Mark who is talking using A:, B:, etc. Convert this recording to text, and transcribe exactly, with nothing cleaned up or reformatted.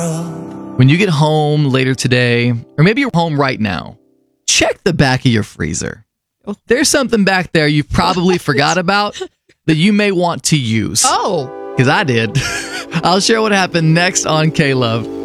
A: When you get home later today, or maybe you're home right now, check the back of your freezer. There's something back there you probably forgot about that you may want to use.
B: Oh.
A: Because I did. I'll share what happened next on K-Love.